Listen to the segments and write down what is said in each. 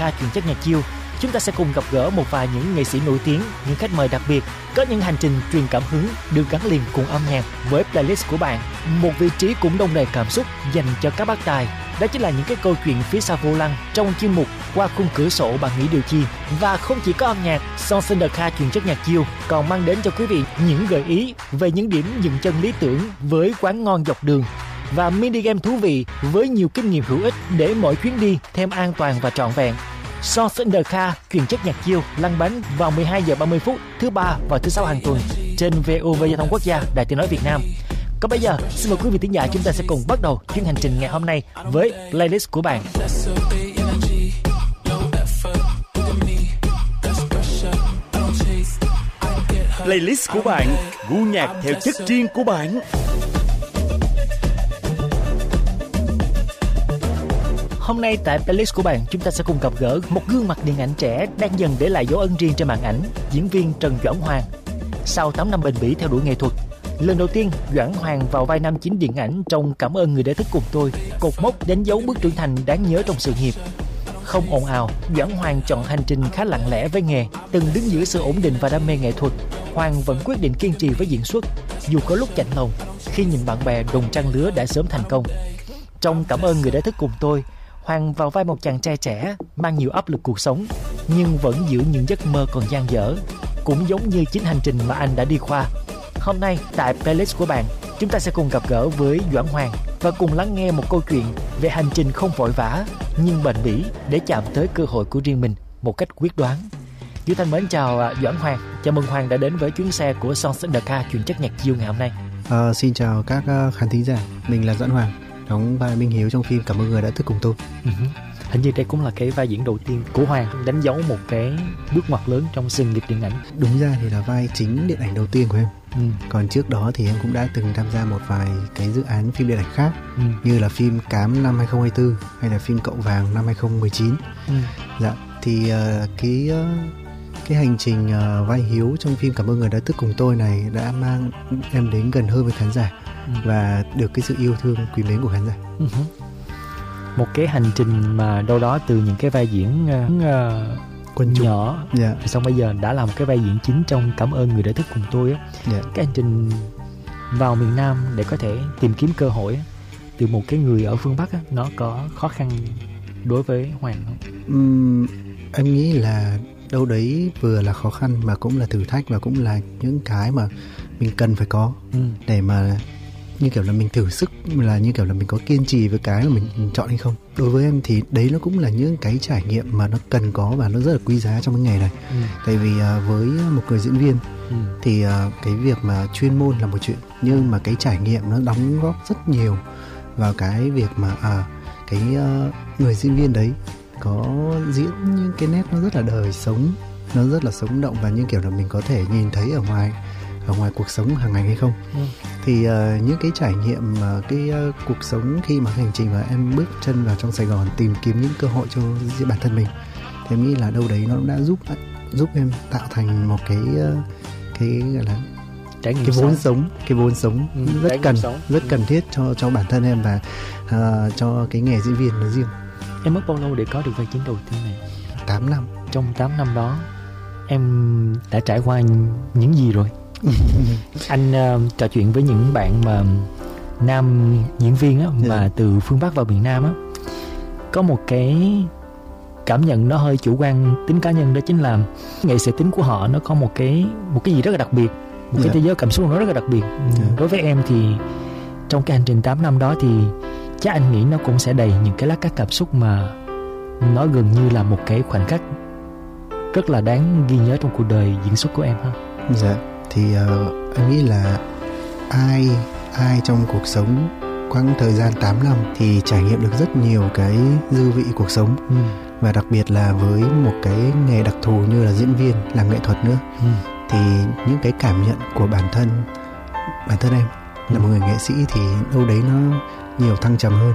Kha Chuyện Chất Nhạc Chiêu, chúng ta sẽ cùng gặp gỡ một vài những nghệ sĩ nổi tiếng, những khách mời đặc biệt, có những hành trình truyền cảm hứng được gắn liền cùng âm nhạc với playlist của bạn. Một vị trí cũng đông đầy cảm xúc dành cho các bác tài. Đó chính là những cái câu chuyện phía sau vô lăng trong chuyên mục Qua Khung Cửa Sổ Bạn Nghĩ Điều Chi. Và không chỉ có âm nhạc, Songs in the Car Chuyện Chất Nhạc Chiêu còn mang đến cho quý vị những gợi ý về những điểm dừng chân lý tưởng với quán ngon dọc đường và mini game thú vị với nhiều kinh nghiệm hữu ích để mỗi chuyến đi thêm an toàn và trọn vẹn. Songs in the Car Chuyện Chất Nhạc Chiêu lăn bánh vào 12 giờ 30 phút thứ ba và thứ sáu hàng tuần trên VOV Giao thông Quốc gia, Đài Tiếng nói Việt Nam. Còn bây giờ, xin mời quý vị thính giả chúng ta sẽ cùng bắt đầu chuyến hành trình ngày hôm nay với playlist của bạn. Playlist của bạn, gu nhạc theo chất riêng của bạn. Hôm nay tại playlist của bạn, chúng ta sẽ cùng gặp gỡ một gương mặt điện ảnh trẻ đang dần để lại dấu ấn riêng trên màn ảnh, diễn viên Trần Doãn Hoàng. Sau 8 năm bền bỉ theo đuổi nghệ thuật, lần đầu tiên Doãn Hoàng vào vai nam chính điện ảnh trong Cảm Ơn Người Đã Thức Cùng Tôi, cột mốc đánh dấu bước trưởng thành đáng nhớ trong sự nghiệp. Không ồn ào, Doãn Hoàng chọn hành trình khá lặng lẽ với nghề. Từng đứng giữa sự ổn định và đam mê nghệ thuật, Hoàng vẫn quyết định kiên trì với diễn xuất, dù có lúc chạnh lòng khi nhìn bạn bè đồng trang lứa đã sớm thành công. Trong Cảm Ơn Người Đã Thức Cùng Tôi, Hoàng vào vai một chàng trai trẻ mang nhiều áp lực cuộc sống, nhưng vẫn giữ những giấc mơ còn dang dở, cũng giống như chính hành trình mà anh đã đi qua. Hôm nay tại playlist của bạn, chúng ta sẽ cùng gặp gỡ với Doãn Hoàng và cùng lắng nghe một câu chuyện về hành trình không vội vã nhưng bền bỉ để chạm tới cơ hội của riêng mình một cách quyết đoán. Duy Thanh mến chào Doãn Hoàng, chào mừng Hoàng đã đến với chuyến xe của Songs in the Car Chuyện Chất Nhạc Chiêu ngày hôm nay. Xin chào các khán thính giả, mình là Doãn Hoàng, đóng vai Minh Hiếu trong phim Cảm Ơn Người Đã Thức Cùng Tôi. Hình như đây cũng là cái vai diễn đầu tiên của Hoàng, đánh dấu một cái bước ngoặt lớn trong sự nghiệp điện ảnh. Đúng ra thì là vai chính điện ảnh đầu tiên của em. Còn trước đó thì em cũng đã từng tham gia một vài cái dự án phim điện ảnh khác, như là phim Cám năm 2024 hay là phim Cậu Vàng năm 2019. Dạ, thì cái hành trình vai Hiếu trong phim Cảm Ơn Người Đã Thức Cùng Tôi này đã mang em đến gần hơn với khán giả và được cái sự yêu thương quý mến của khán giả. Một cái hành trình mà đâu đó từ những cái vai diễn quân chủ nhỏ, xong bây giờ đã là một cái vai diễn chính trong Cảm Ơn Người Đã Thức Cùng Tôi á. Cái hành trình vào miền Nam để có thể tìm kiếm cơ hội á, từ một cái người ở phương Bắc á, nó có khó khăn đối với Hoàng không? Em nghĩ là đâu đấy vừa là khó khăn mà cũng là thử thách và cũng là những cái mà mình cần phải có để mà như kiểu là mình thử sức, là như kiểu là mình có kiên trì với cái mà mình chọn hay không. Đối với em thì đấy nó cũng là những cái trải nghiệm mà nó cần có và nó rất là quý giá trong cái nghề này. Tại vì với một người diễn viên thì cái việc mà chuyên môn là một chuyện, nhưng mà cái trải nghiệm nó đóng góp rất nhiều vào cái việc mà cái người diễn viên đấy có diễn những cái nét nó rất là đời sống, nó rất là sống động và như kiểu là mình có thể nhìn thấy ở ngoài cuộc sống hàng ngày hay không. Thì những cái trải nghiệm cái cuộc sống khi mà hành trình mà em bước chân vào trong Sài Gòn tìm kiếm những cơ hội cho bản thân mình, thì em nghĩ là đâu đấy nó đã giúp em tạo thành một cái gọi là cái vốn sống rất cần thiết cho bản thân em và cho cái nghề diễn viên nói riêng. Em mất bao lâu để có được vai chính đầu tiên này? 8 năm. Trong 8 năm đó em đã trải qua những gì rồi? Anh trò chuyện với những bạn mà nam diễn viên á, mà từ phương Bắc vào miền Nam á, có một cái cảm nhận nó hơi chủ quan tính cá nhân, đó chính là nghệ sĩ tính của họ nó có một cái gì rất là đặc biệt, một cái thế giới cảm xúc nó rất là đặc biệt. Đối với em thì trong cái hành trình 8 năm đó thì chắc anh nghĩ nó cũng sẽ đầy những cái lát cắt cảm xúc mà nó gần như là một cái khoảnh khắc rất là đáng ghi nhớ trong cuộc đời diễn xuất của em ha. Dạ, thì em nghĩ là ai trong cuộc sống quãng thời gian 8 năm thì trải nghiệm được rất nhiều cái dư vị cuộc sống. Và đặc biệt là với một cái nghề đặc thù như là diễn viên, làm nghệ thuật nữa, thì những cái cảm nhận của bản thân em là một người nghệ sĩ thì đâu đấy nó nhiều thăng trầm hơn.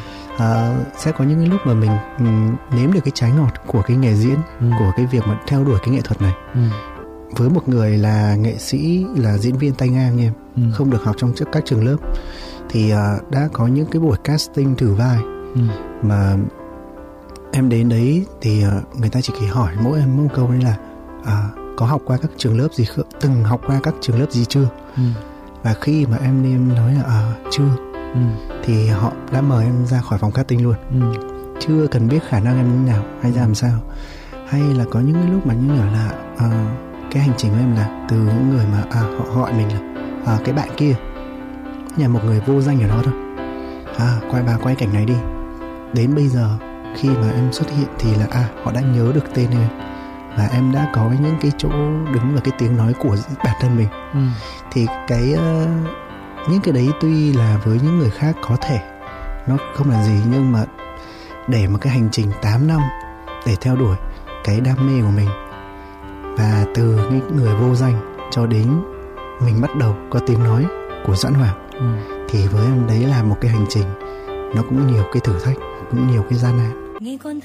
Sẽ có những cái lúc mà mình nếm được cái trái ngọt của cái nghề diễn, của cái việc mà theo đuổi cái nghệ thuật này. Với một người là nghệ sĩ, là diễn viên tay ngang như em, không được học trong các trường lớp, thì đã có những cái buổi casting thử vai mà em đến đấy thì người ta chỉ hỏi mỗi em một câu đấy là có học qua các trường lớp gì không, từng học qua các trường lớp gì chưa. Và khi mà em nói là chưa, thì họ đã mời em ra khỏi phòng casting luôn. Chưa cần biết khả năng em như nào hay ra làm sao, hay là có những cái lúc mà như là cái hành trình của em là từ những người mà họ gọi mình là cái bạn kia, nhà một người vô danh ở đó thôi, quay cảnh này đi. Đến bây giờ khi mà em xuất hiện thì là họ đã nhớ được tên em, và em đã có những cái chỗ đứng và cái tiếng nói của bản thân mình. Thì những cái đấy tuy là với những người khác có thể nó không là gì, nhưng mà để một cái hành trình 8 năm để theo đuổi cái đam mê của mình, và từ những người vô danh cho đến mình bắt đầu có tiếng nói của Doãn Hoàng, thì với em đấy là một cái hành trình nó cũng nhiều cái thử thách, cũng nhiều cái gian nan.